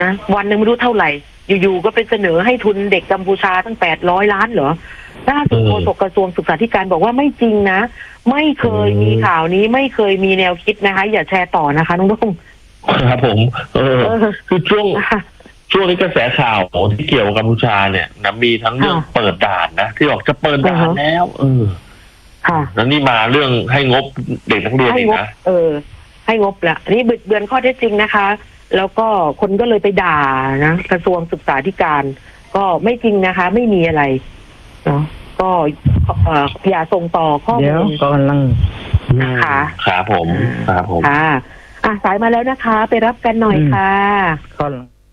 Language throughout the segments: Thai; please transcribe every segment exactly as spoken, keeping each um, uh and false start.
นะวันหนึ่งไม่รู้เท่าไหร่อยู่ๆก็ไปเสนอให้ทุนเด็กกัมพูชาตั้งแปดร้อยล้านเหรอล่าสุดโฆษกกระทรวงศึกษาธิการบอกว่าไม่จริงนะไม่เคยมีข่าวนี้ไม่เคยมีแนวคิดนะคะอย่าแชร์ต่อนะคะน้องรุ่งครับผมเออคือช่วงช่วงนี้กระแสข่าวที่เกี่ยวกับกัมพูชาเนี่ยนะมีทั้งเรื่องเปิดด่านนะที่บอกจะเปิดด่านแล้วเออค่ะแล้วนี่มาเรื่องให้งบเด็กนักเรียนอีกนะเออให้งบละนี่บิดเบือนข้อเท็จจริงนะคะแล้วก็คนก็เลยไปด่านะกระทรวงศึกษาธิการก็ไม่จริงนะคะไม่มีอะไรเนาะก็อย่าส่งต่อข้อมูลเดี๋ยวกำลังค่ะครับผมครับผมค่ะอ่ะสายมาแล้วนะคะไปรับกันหน่อยค่ะก็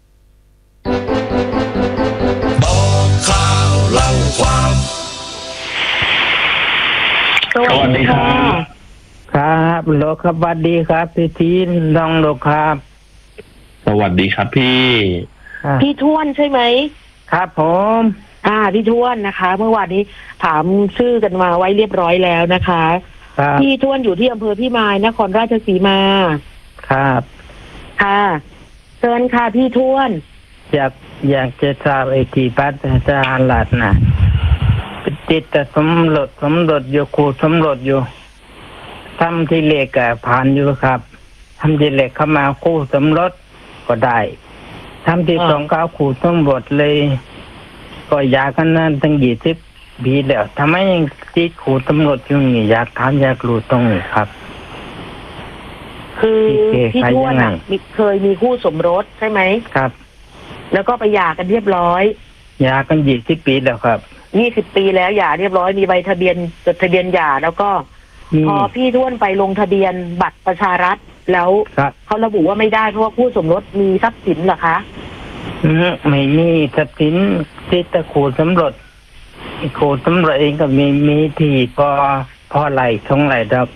บอกข่าวเล่าความสวัสดีครับครับโลครับสวัสดีครับพี่ทีนน้องโลครับสวัสดีครับพี่พี่ท้วนใช่ไหมครับผมอ่าพี่ท้วนนะคะเมื่อวานนี้ถามชื่อกันมาไว้เรียบร้อยแล้วนะคะพี่ท้วนอยู่ที่อำเภอพิมายนครราชสีมาครับค่ะเชิญค่ะพี่ท้วนอยากอยากจะทราบไอ้ที่ปัตตาหลัดนะติดแต่สมรสสมรสอยู่ครูสมรสอยู่ทำที่เล็กผ่านอยู่ครับทำที่เล็กเข้ามาคู่สมรสก็ได้ทำที่สองก้าวคู่สมรสเลยก็อยากกันนั้นตั้งยี่สิบปีแล้วทำไมยังติดคู่สมรสอยู่นี่อยากถามอยากรู้ตรงนี้ครับคือพี่ท้วนเคยมีคู่สมรสใช่ไหมครับแล้วก็ไปหย่ากันเรียบร้อยหย่ากันยี่สิบปีแล้วครับยี่สิบปีแล้วหย่าเรียบร้อยมีใบทะเบียนจดทะเบียนหย่าแล้วก็พอพี่ท้วนไปลงทะเบียนบัตรประชารัฐแล้วเขาระบุว่าไม่ได้เพราะว่าคู่สมรสมีทรัพย์สินเหรอคะอืมไม่มีทรัพย์สินติดแต่คู่สมรสคู่สมรสเองก็มีมีที่พอพอไหลสองไหลครับ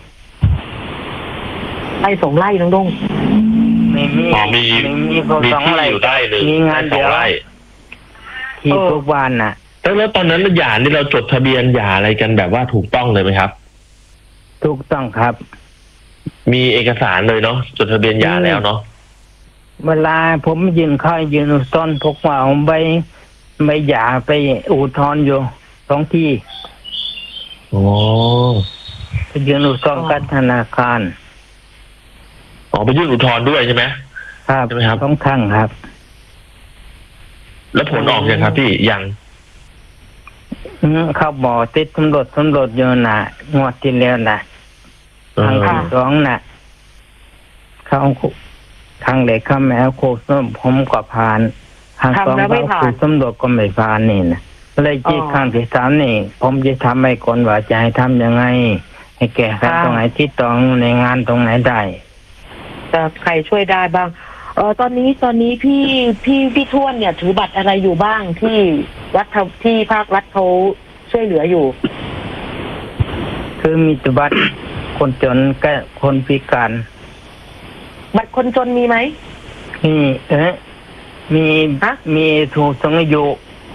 ไล่สองไล่น้องดงไม่มีมีมีพอสองไล่ได้เลยมีงานเดียวที่ทุกวันน่ะแล้วตอนนั้นหย่านี่เราจดทะเบียนหย่าอะไรกันแบบว่าถูกต้องเลยไหมครับถูกต้องครับมีเอกสารเลยเนาะจดทะเบียนหย่าแล้วเนาะเวลาผมยืนค่อยยืนอุทธรณ์พกว่าผมไปไปหย่าไปอุทธรณ์อยู่สองที่โอ้ไปยืนอุทธรณ์กับธนาคารอ๋อไปยื่นอุทธรณ์ด้วยใช่ไหมครับใช่ไหมครับต้องขั้งครับแล้วผลออกยังครับพี่ยังเขาบอกติดตำรวจตำรวจอยู่น่ะงวดที่แล้วน่ะทางที่สองน่ะเขาทางเด็กเขาแมวโคตรผมก็ผ่านทางสองเขาคือตำรวจก็ไม่ผ่านนี่นะเลยจีครั้งที่สามนี่ผมจะทำให้คนว่าจะให้ทำยังไงให้แก้ไขตรงไหนที่ตรงในงานตรงไหนได้จะใครช่วยได้บ้างเออตอนนี้ตอนนี้พี่พี่พี่ท้วนเนี่ยถือบัตรอะไรอยู่บ้างที่รัฐที่ภาครัฐเขาช่วยเหลืออยู่คือมีบัตรคนจนกับคนพิการบัตรคนจนมีไหมมีเอ๊ะมีมีผู้สูงอายุ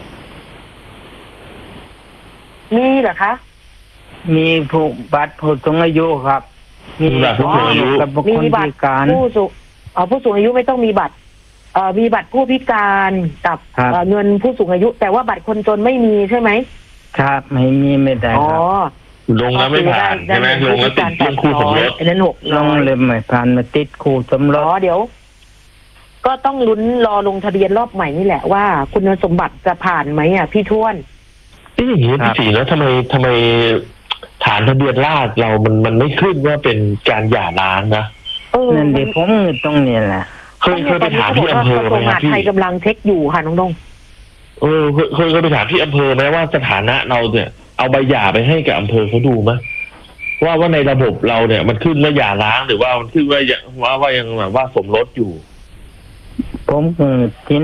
มีเหรอคะมีผู้บัตรผู้สูงอายุครับมีบัตรผู้สูงอายุกับคนพิการผู้สูงอ๋อผู้สูงอายุไม่ต้องมีบัตรเอ่อมีบัตรผู้พิการกับเงินผู้สูงอายุแต่ว่าบัตรคนจนไม่มีใช่ไหมครับไม่มีไม่ได้ครับอ๋อลงแล้วไม่ผ่านใช่ไหมลงแล้วติดเรื่องคู่สมรสอันนั้นหกลงเลยไม่ผ่านมาติดคู่สมรสอ๋อเดี๋ยวก็ต้องลุ้นรอลงทะเบียนรอบใหม่นี่แหละว่าคุณสมบัติจะผ่านไหมอ่ะพี่ท้วนที่อย่างนี้พี่สีแล้วทำไมทำไมฐานทะเบียนราษฎร์เรามันมันไม่ขึ้นว่าเป็นการหย่าร้างนะนั่นเดี๋ยวผมตรงนี้แหละเคยเคยไปถามที่อำเภอไหมครับพี่ใครกำลังเช็คอยู่ค่ะน้องดงเออเคยเคยไปถามที่อำเภอไหมว่าสถานะเราเนี่ยเอาใบหย่าไปให้กับอำเภอเขาดูไหมว่าว่าในระบบเราเนี่ยมันขึ้นว่าหย่าร้างหรือว่ามันขึ้นว่าว่าว่ายังแบบว่าสมรสอยู่ผมเกิดกิน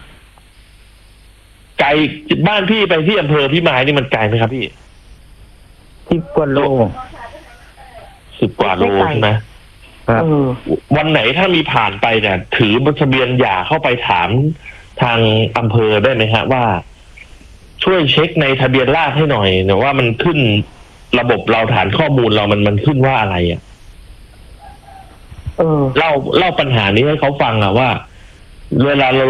ไกลบ้านพี่ไปที่อำเภอพี่มายนี่มันไกลไหมครับพี่สิบกว่าโลสิบกว่าโลใช่ไหมวันไหนถ้ามีผ่านไปเนี่ยถือทะเบียนหย่าเข้าไปถามทางอำเภอได้ไหมฮะว่าช่วยเช็คในทะเบียนราษฎร์ให้หน่อยเนี่ยว่ามันขึ้นระบบเราฐานข้อมูลเรามันมันขึ้นว่าอะไรอ่ะเออเล่าเล่าปัญหานี้ให้เขาฟังอ่ะว่าเวลาเรา